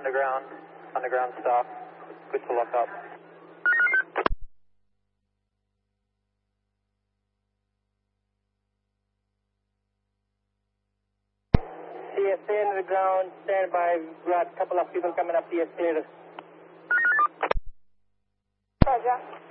underground stop. Good to look up. CSA underground, stand by. We've got a couple of people coming up the escalator. Roger.